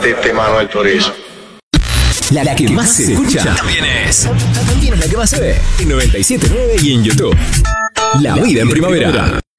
de Manuel Turizo. La que más se escucha también es la que más se ve en 97.9 y en YouTube. La vida en primavera.